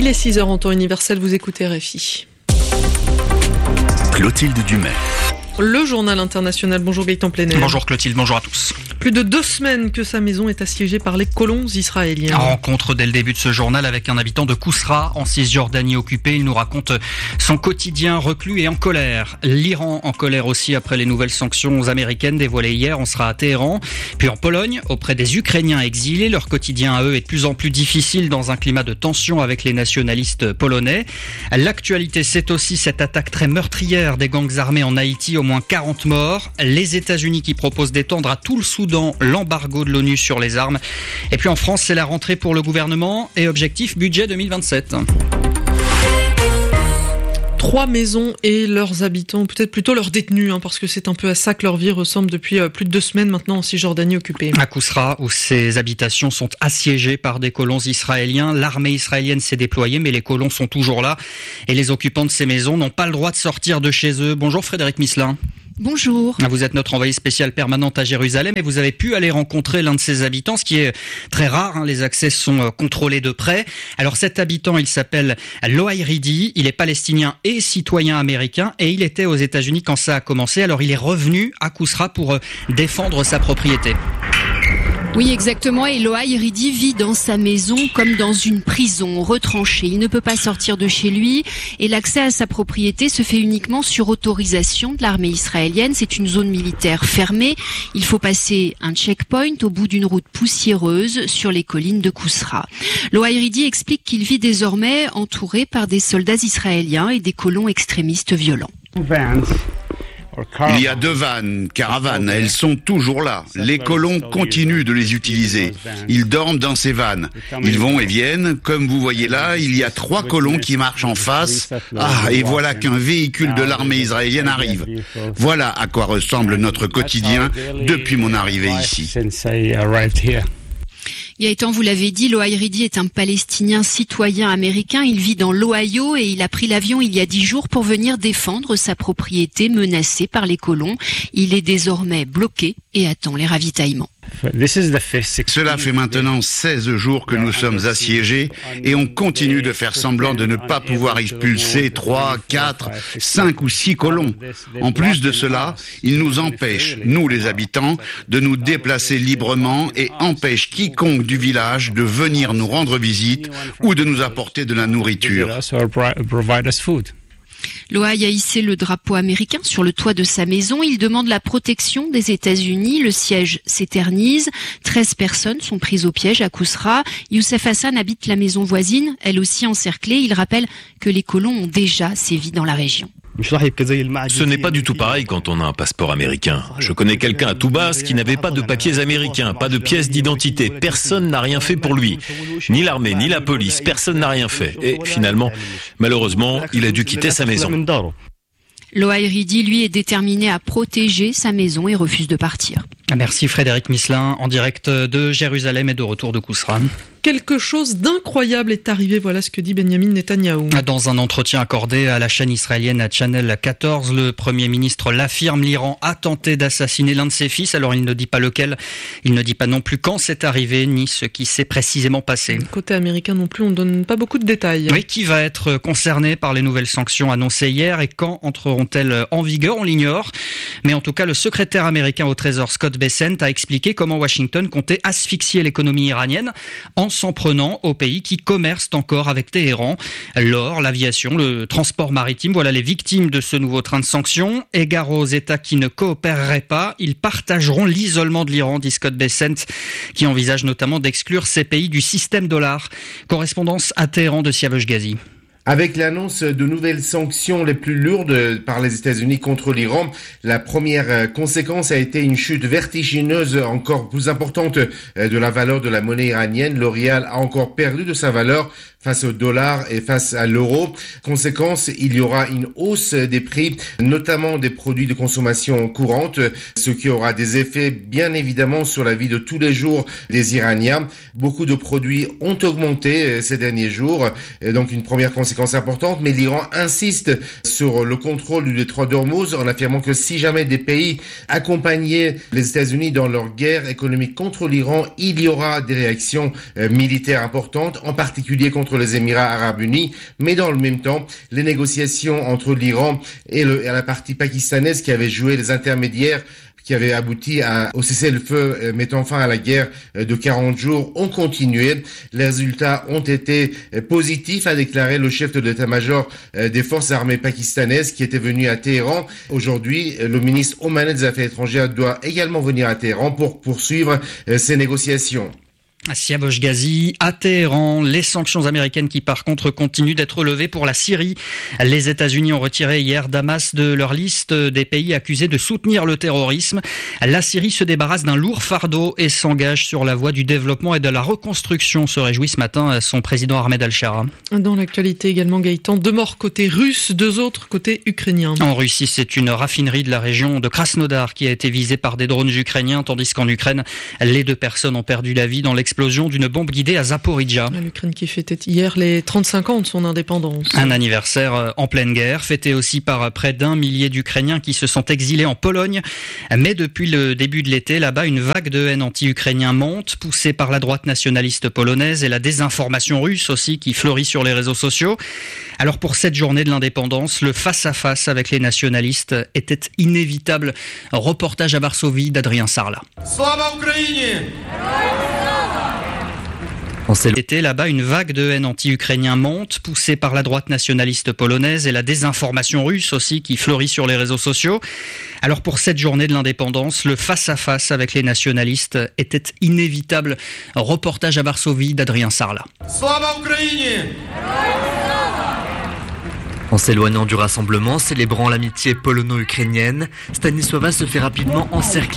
Il est 6h en temps universel, vous écoutez RFI. Clotilde Dumais. Le journal international. Bonjour Gaëtan Plenel. Bonjour Clotilde, bonjour à tous. Plus de 2 semaines que sa maison est assiégée par les colons israéliens. Rencontre dès le début de ce journal avec un habitant de Kousra, en Cisjordanie occupée. Il nous raconte son quotidien reclus et en colère. L'Iran en colère aussi après les nouvelles sanctions américaines dévoilées hier. On sera à Téhéran. Puis en Pologne, auprès des Ukrainiens exilés. Leur quotidien à eux est de plus en plus difficile dans un climat de tension avec les nationalistes polonais. L'actualité, c'est aussi cette attaque très meurtrière des gangs armés en Haïti. Au moins 40 morts. Les États-Unis qui proposent d'étendre à tout le Soudan l'embargo de l'ONU sur les armes. Et puis en France, c'est la rentrée pour le gouvernement et objectif budget 2027. 3 maisons et leurs habitants, peut-être plutôt leurs détenus, parce que c'est un peu à ça que leur vie ressemble depuis plus de 2 semaines maintenant en Cisjordanie occupée. À Kousra, où ces habitations sont assiégées par des colons israéliens, l'armée israélienne s'est déployée, mais les colons sont toujours là. Et les occupants de ces maisons n'ont pas le droit de sortir de chez eux. Bonjour Frédéric Misselin. Bonjour. Vous êtes notre envoyée spéciale permanente à Jérusalem et vous avez pu aller rencontrer l'un de ces habitants, ce qui est très rare. Les accès sont contrôlés de près. Alors cet habitant, il s'appelle Loaï Ridi. Il est palestinien et citoyen américain et il était aux États-Unis quand ça a commencé. Alors il est revenu à Kousra pour défendre sa propriété. Oui, exactement. Et Loaï Ridi vit dans sa maison comme dans une prison retranchée. Il ne peut pas sortir de chez lui et l'accès à sa propriété se fait uniquement sur autorisation de l'armée israélienne. C'est une zone militaire fermée. Il faut passer un checkpoint au bout d'une route poussiéreuse sur les collines de Kousra. Loaï Ridi explique qu'il vit désormais entouré par des soldats israéliens et des colons extrémistes violents. Il y a 2 vannes, caravanes, elles sont toujours là. Les colons continuent de les utiliser. Ils dorment dans ces vannes. Ils vont et viennent. Comme vous voyez là, il y a 3 colons qui marchent en face. Et voilà qu'un véhicule de l'armée israélienne arrive. Voilà à quoi ressemble notre quotidien depuis mon arrivée ici. Gaëtan, vous l'avez dit, Loaï Ridi est un Palestinien citoyen américain. Il vit dans l'Ohio et il a pris l'avion il y a 10 jours pour venir défendre sa propriété menacée par les colons. Il est désormais bloqué et attend les ravitaillements. Cela fait maintenant 16 jours que nous sommes assiégés et on continue de faire semblant de ne pas pouvoir expulser 3, 4, 5 ou 6 colons. En plus de cela, ils nous empêchent, nous les habitants, de nous déplacer librement et empêchent quiconque du village de venir nous rendre visite ou de nous apporter de la nourriture. Loaï a hissé le drapeau américain sur le toit de sa maison. Il demande la protection des États-Unis. Le siège s'éternise. 13 personnes sont prises au piège à Kousra. Youssef Hassan habite la maison voisine, elle aussi encerclée. Il rappelle que les colons ont déjà sévi dans la région. Ce n'est pas du tout pareil quand on a un passeport américain. Je connais quelqu'un à Toubas qui n'avait pas de papiers américains, pas de pièces d'identité. Personne n'a rien fait pour lui. Ni l'armée, ni la police, personne n'a rien fait. Et finalement, malheureusement, il a dû quitter sa maison. Loaï Ridi, lui, est déterminé à protéger sa maison et refuse de partir. Merci Frédéric Misselin, en direct de Jérusalem et de retour de Kousra. Quelque chose d'incroyable est arrivé, voilà ce que dit Benjamin Netanyahou. Dans un entretien accordé à la chaîne israélienne Channel 14, le Premier ministre l'affirme, l'Iran a tenté d'assassiner l'un de ses fils. Alors il ne dit pas lequel, il ne dit pas non plus quand c'est arrivé, ni ce qui s'est précisément passé. Côté américain non plus, on ne donne pas beaucoup de détails. Oui, qui va être concerné par les nouvelles sanctions annoncées hier et quand entreront-elles en vigueur, on l'ignore. Mais en tout cas, le secrétaire américain au Trésor Scott Bessent a expliqué comment Washington comptait asphyxier l'économie iranienne en s'en prenant aux pays qui commercent encore avec Téhéran. L'or, l'aviation, le transport maritime, voilà les victimes de ce nouveau train de sanctions. Égard aux États qui ne coopéreraient pas, ils partageront l'isolement de l'Iran, dit Scott Bessent, qui envisage notamment d'exclure ces pays du système dollar. Correspondance à Téhéran de Siavash Ghazi. Avec l'annonce de nouvelles sanctions les plus lourdes par les États-Unis contre l'Iran, la première conséquence a été une chute vertigineuse encore plus importante de la valeur de la monnaie iranienne. Le rial a encore perdu de sa valeur face au dollar et face à l'euro. Conséquence, il y aura une hausse des prix, notamment des produits de consommation courante, ce qui aura des effets bien évidemment sur la vie de tous les jours des Iraniens. Beaucoup de produits ont augmenté ces derniers jours, donc une première conséquence conséquences importantes, mais l'Iran insiste sur le contrôle du détroit d'Ormuz en affirmant que si jamais des pays accompagnaient les États-Unis dans leur guerre économique contre l'Iran, il y aura des réactions militaires importantes, en particulier contre les Émirats arabes unis. Mais dans le même temps, les négociations entre l'Iran et la partie pakistanaise qui avait joué les intermédiaires, qui avait abouti au cessez-le-feu mettant fin à la guerre de 40 jours, ont continué. Les résultats ont été positifs, a déclaré le chef de l'état-major des forces armées pakistanaises qui était venu à Téhéran. Aujourd'hui, le ministre omanais des Affaires étrangères doit également venir à Téhéran pour poursuivre ces négociations. Siabosh Ghazi, à Téhéran, les sanctions américaines qui par contre continuent d'être levées pour la Syrie. Les États-Unis ont retiré hier Damas de leur liste des pays accusés de soutenir le terrorisme. La Syrie se débarrasse d'un lourd fardeau et s'engage sur la voie du développement et de la reconstruction, se réjouit ce matin son président Ahmed Al-Shara. Dans l'actualité également, Gaëtan, 2 morts côté russe, 2 autres côté ukrainien. En Russie, c'est une raffinerie de la région de Krasnodar qui a été visée par des drones ukrainiens, tandis qu'en Ukraine, les 2 personnes ont perdu la vie dans l'explosion d'une bombe guidée à Zaporijjia. L'Ukraine qui fêtait hier les 35 ans de son indépendance. Un anniversaire en pleine guerre, fêté aussi par près d'1 millier d'Ukrainiens qui se sont exilés en Pologne. Mais depuis le début de l'été, là-bas, une vague de haine anti-ukrainien monte, poussée par la droite nationaliste polonaise et la désinformation russe aussi qui fleurit sur les réseaux sociaux. Alors pour cette journée de l'indépendance, le face-à-face avec les nationalistes était inévitable. Reportage à Varsovie d'Adrien Sarlat. L'été, là-bas, une vague de haine anti-ukrainien monte, poussée par la droite nationaliste polonaise et la désinformation russe aussi qui fleurit sur les réseaux sociaux. Alors pour cette journée de l'indépendance, le face-à-face avec les nationalistes était inévitable. Reportage à Varsovie d'Adrien Sarlat. En s'éloignant du rassemblement, célébrant l'amitié polono-ukrainienne, Stanisława se fait rapidement encercler